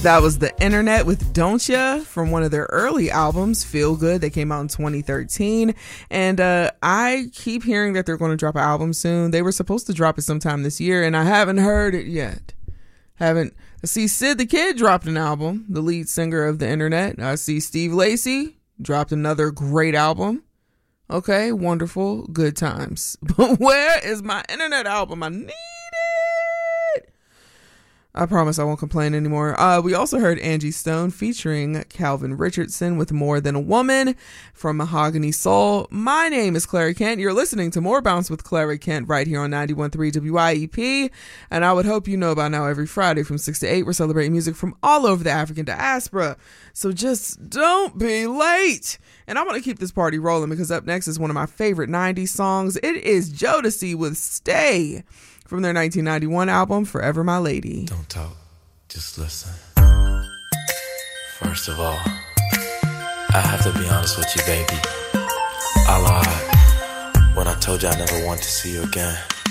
That was The Internet with Don't Ya from one of their early albums, Feel Good. They came out in 2013. And I keep hearing that they're going to drop an album soon. They were supposed to drop it sometime this year, and I haven't heard it yet. I see Sid the Kid dropped an album, the lead singer of The Internet. I see Steve Lacy dropped another great album. Okay, wonderful, good times. But where is my Internet album? I need it. I promise I won't complain anymore. We also heard Angie Stone featuring Calvin Richardson with More Than a Woman from Mahogany Soul. My name is Clara Kent. You're listening to More Bounce with Clara Kent right here on 91.3 WIEP. And I would hope you know by now every Friday from 6 to 8, we're celebrating music from all over the African diaspora. So just don't be late. And I want to keep this party rolling because up next is one of my favorite 90s songs. It is Jodeci with Stay from their 1991 album, Forever My Lady. Don't talk, just listen. First of all, I have to be honest with you, baby. I lied when I told you I never want to see you again.